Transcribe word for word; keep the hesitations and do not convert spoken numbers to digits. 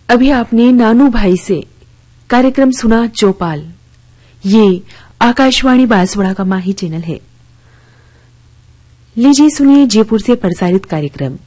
अभी आपने नानू भाई से कार्यक्रम सुना चौपाल। ये आकाशवाणी बांसवाड़ा का माही चैनल है। लीजिए सुनिए जयपुर से प्रसारित कार्यक्रम।